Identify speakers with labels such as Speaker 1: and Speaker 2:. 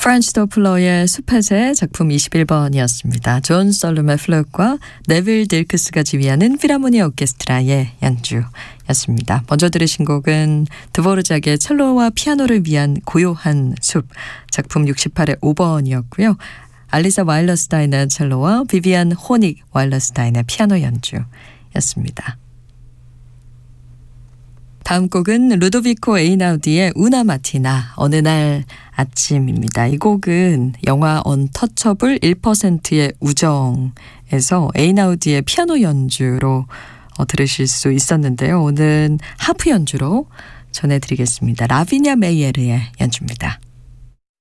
Speaker 1: 프란츠 도플러의 숲의 작품 21번이었습니다. 존 솔룸의 플룻과 네빌 딜크스가 지휘하는 필하모니 오케스트라의 연주였습니다. 먼저 들으신 곡은 드보르작의 첼로와 피아노를 위한 고요한 숲, 작품 68의 5번이었고요. 알리사 와일러스타인의 첼로와 비비안 호닉 와일러스타인의 피아노 연주였습니다. 다음 곡은 루도비코 에이나우디의 우나 마티나 어느 날 아침입니다. 이 곡은 영화 언터처블 1%의 우정에서 에이나우디의 피아노 연주로 들으실 수 있었는데요. 오늘은 하프 연주로 전해드리겠습니다. 라비냐 메이에르의 연주입니다.